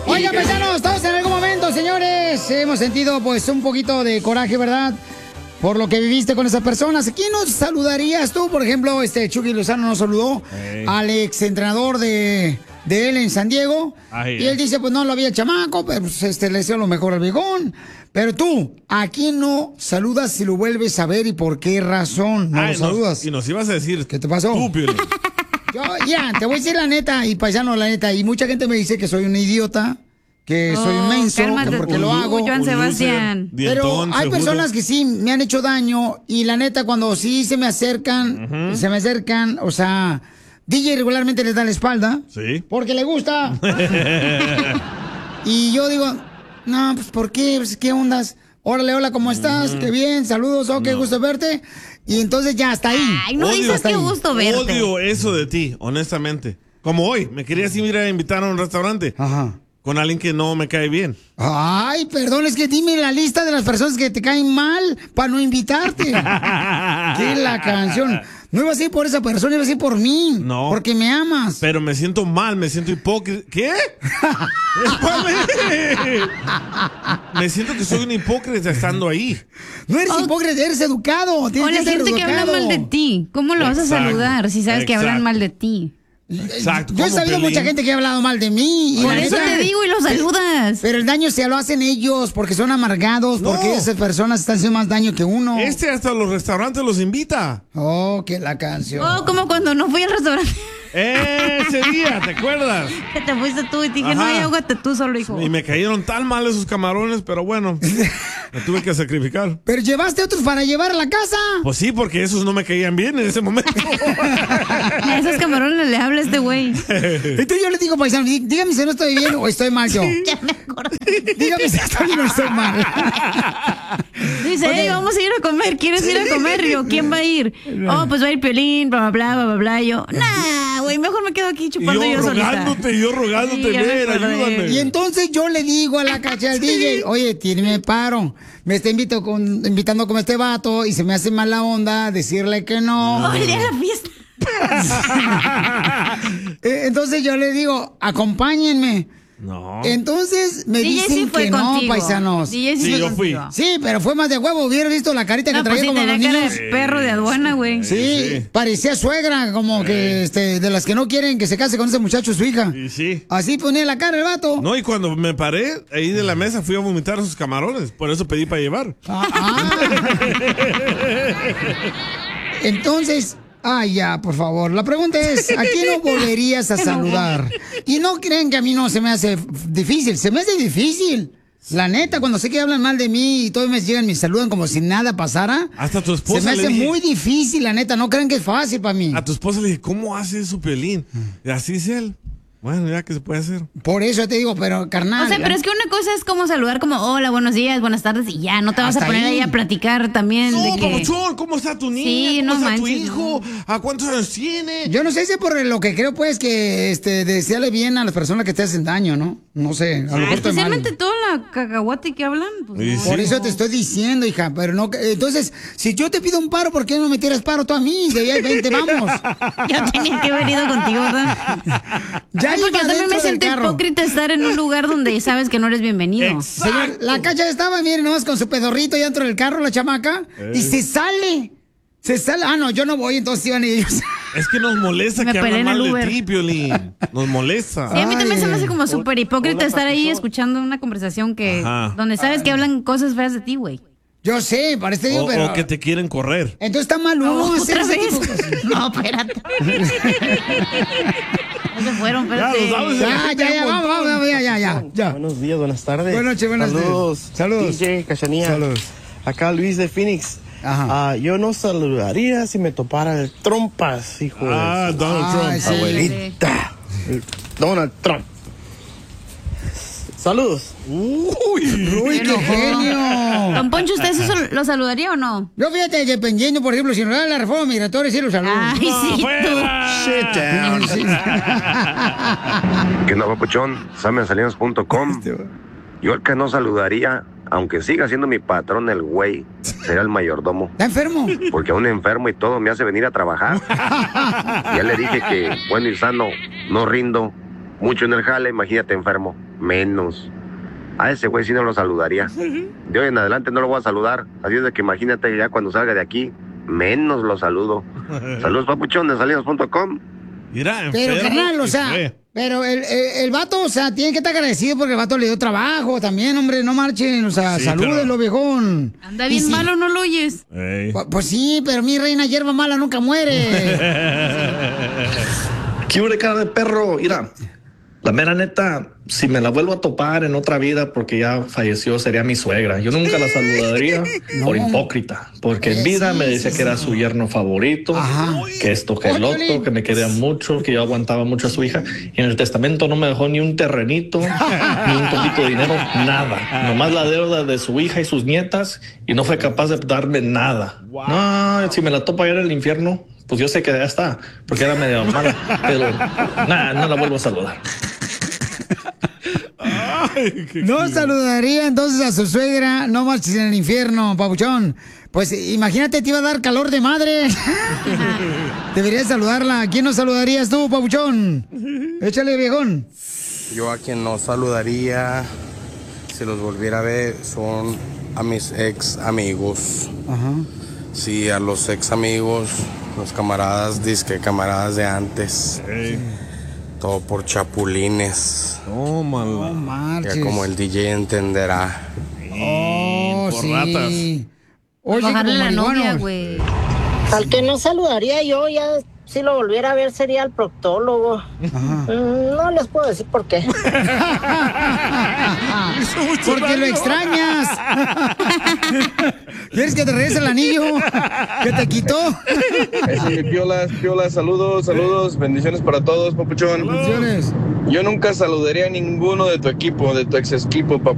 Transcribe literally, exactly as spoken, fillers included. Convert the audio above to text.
Oigan, paisanos, todos en algún momento, señores, hemos sentido pues un poquito de coraje, ¿verdad? Por lo que viviste con esas personas. ¿Quién nos saludarías tú? Por ejemplo, este Chucky Lozano nos saludó hey. al ex entrenador de, de él en San Diego. Ay, y él dice, pues no lo había el chamaco, pero pues, este, le deseo lo mejor al viejón. Pero tú, ¿a quién no saludas si lo vuelves a ver y por qué razón no Ay, lo saludas? Nos, y nos ibas a decir, ¿qué te pasó? Tú, Yo, ya, te voy a decir la neta, y paisano, la neta, y mucha gente me dice que soy un idiota, que oh, soy un menso, que porque lo hago. Joan Sebastián. Pero hay personas que sí me han hecho daño, y la neta, cuando sí se me acercan, uh-huh. se me acercan, o sea, D J regularmente les da la espalda. Sí. Porque le gusta. Y yo digo, no, pues, ¿por qué? Pues, ¿qué ondas? Órale, hola, ¿cómo estás? Mm. Qué bien, saludos, oh, qué no. gusto verte. Y entonces ya, hasta ahí. Ay, no dices qué gusto verte. Odio eso de ti, honestamente. Como hoy, me querías ir a invitar a un restaurante. Ajá. Con alguien que no me cae bien. Ay, perdón, es que dime la lista de las personas que te caen mal para no invitarte. ¿Qué la canción? No iba a ir por esa persona, iba a ir por mí. No. Porque me amas. Pero me siento mal, me siento hipócrita. ¿Qué? Me siento que soy un hipócrita estando ahí. No eres oh. hipócrita, eres educado. O la gente educado. que habla mal de ti. ¿Cómo lo Exacto. vas a saludar si sabes Exacto. que hablan mal de ti? Exacto. Yo he sabido mucha gente que ha hablado mal de mí. Y por eso te digo y los saludas. Pero el daño se lo hacen ellos porque son amargados, no. porque esas personas están haciendo más daño que uno. Este hasta los restaurantes los invita. Oh, que la canción. Oh, como cuando no fui al restaurante. Ese día, ¿te acuerdas? Que te fuiste tú y te dije, Ajá. no, ahógate tú solo, hijo. Y me cayeron tan mal esos camarones, pero bueno, me tuve que sacrificar. ¿Pero llevaste otros para llevar a la casa? Pues sí, porque esos no me caían bien en ese momento. A esos camarones le habla este güey. Entonces yo le digo, paisano, dígame si no estoy bien o estoy mal yo. Sí. Ya me acordé. Dígame si estoy bien o estoy mal. Dice, hey, vamos a ir a comer, ¿quieres ir a comer? Y yo, ¿quién va a ir? No. Oh, pues va a ir Piolín, bla, bla, bla, bla, bla. Y yo, nah, güey, mejor me quedo aquí chupando y yo, yo rogándote, solita. yo rogándote, sí, ven, ayúdame. Y entonces yo le digo a la cacha al sí. D J, oye, me paro, me está invito con, invitando con este vato y se me hace mala onda decirle que no. No, el día de la fiesta. Entonces yo le digo, acompáñenme. No. Entonces me D J dicen sí fue que contigo. no, paisanos. D J sí, sí yo fui. Sí, pero fue más de huevo. Hubiera visto la carita no, que traía pues como sí, los niños. niños. Sí, perro de aduana, güey. Sí, sí, parecía suegra, como sí. que este, de las que no quieren que se case con ese muchacho su hija. Sí, sí. Así ponía la cara el vato. No, y cuando me paré ahí de la mesa fui a vomitar sus camarones. Por eso pedí para llevar. Ah, ah. Entonces... Ay, ya, por favor. La pregunta es, ¿a quién no volverías a saludar? Y no creen que a mí no se me hace difícil. Se me hace difícil. La neta, cuando sé que hablan mal de mí y todos me llegan y me saludan como si nada pasara. Hasta tu esposa se me hace le dije, muy difícil, la neta. No creen que es fácil para mí. A tu esposa le dije, ¿cómo hace eso, Piolín? Y así es él. Bueno, ya que se puede hacer. Por eso te digo, pero carnal. O sea, pero es que una cosa es como saludar como, hola, buenos días, buenas tardes, y ya, no te vas Hasta a poner ahí. ahí a platicar también. No, de que... papuchón, ¿cómo está tu niña? Sí, ¿Cómo no está manches, tu hijo? No. ¿A cuántos años tiene? Yo no sé si es por lo que creo, pues, que este, desearle bien a las personas que te hacen daño, ¿no? No sé, a lo mejor estoy mal. Especialmente toda la cacahuate que hablan. Pues sí, no. Por sí. eso te estoy diciendo, hija, pero no. Entonces, si yo te pido un paro, ¿por qué no me tiras paro tú a mí? De ahí, vente, vamos. Yo tenía que haber ido contigo, ¿verdad? Ya Ay, porque yo también me siento hipócrita estar en un lugar donde sabes que no eres bienvenido. Señor, la cacha estaba, miren, nomás con su pedorrito ya dentro del carro, la chamaca, eh. y se sale. Se sale. Ah, no, yo no voy, entonces iban ellos. Es que nos molesta me que hablan mal de Uber. ti, Piolín. Nos molesta. Sí, a mí también se me hace como súper hipócrita estar ahí escuchando una conversación que Ajá. donde sabes Ay. que hablan cosas feas de ti, güey. Yo sé, parece digo, o, pero... o que te quieren correr. Entonces está mal uno oh, hacer ¿otra ese vez? tipo de cosas. No, espérate. No se fueron, espérate. Ya, ya, ya, ya, vamos, vamos, ya, ya, ya, ya. Buenos días, buenas tardes. Buenas noches, buenas Saludos. tardes. Saludos. D J, Cachanía. Saludos. Acá Luis de Phoenix. Ajá. Uh, yo no saludaría si me topara el trompas, hijo ah, de su... Donald Trump. Ay, sí. Abuelita. El Donald Trump. Saludos. Uy, Uy qué genio. Don Poncho, ¿usted eso lo saludaría o no? Yo fíjate, dependiendo, por ejemplo, si no da la reforma migratoria, sí lo saludo. Ay, sí, tú. Shit down. ¿Qué onda, papuchón? Samuel Salinas punto com. Yo el que no saludaría, aunque siga siendo mi patrón el güey, será el mayordomo. ¿Está enfermo? Porque aún enfermo y todo me hace venir a trabajar. Ya le dije que bueno y sano, no rindo. mucho en el jale, imagínate enfermo, menos. A ese güey sí no lo saludaría. De hoy en adelante no lo voy a saludar. Así es de que imagínate que ya cuando salga de aquí, menos lo saludo. Saludos, papuchón, de salidos punto com. Mira, Pero, carnal, o sea, fue. pero el, el, el vato, o sea, tiene que estar agradecido porque el vato le dio trabajo también, hombre, no marchen, o sea, Sí, salúdenlo, pero- viejón. Anda Y bien sí, malo, ¿no lo oyes? Ey. pu- Pues sí, pero mi reina hierba mala nunca muere. ¿Qué hubo de cara de perro? Mira, la mera neta, si me la vuelvo a topar en otra vida porque ya falleció, sería mi suegra. Yo nunca la saludaría por hipócrita, porque en vida me decía que era su yerno favorito, Ajá. que esto, que el otro, que me quería mucho, que yo aguantaba mucho a su hija. Y en el testamento no me dejó ni un terrenito, ni un poquito de dinero, nada. Nomás la deuda de su hija y sus nietas, y no fue capaz de darme nada. No, si me la topo allá en el infierno, pues yo sé que ya está, porque era medio mala, pero nada, no la vuelvo a saludar. No saludaría entonces a su suegra, no marches en el infierno, papuchón. Pues imagínate, te iba a dar calor de madre. Deberías saludarla. ¿A quién no saludarías tú, papuchón? Échale, viejón. Yo a quien no saludaría, si los volviera a ver, son a mis ex amigos. Ajá. Sí, a los ex amigos, los camaradas, disque camaradas de antes. Ey. Todo por chapulines. No Tómala. marches. Ya como el D J entenderá. Oh, por sí. ratas. Oye, Bajarle como la novia, marihuanos. güey. Al que no saludaría yo, ya si lo volviera a ver sería el proctólogo. Mm, No les puedo decir por qué. Porque lo extrañas. ¿Quieres que te regrese el anillo que te quitó? Eso, mi piolas, piolas, saludos, saludos, bendiciones para todos, papuchón. Bendiciones. Yo nunca saludaría a ninguno de tu equipo, de tu ex equipo,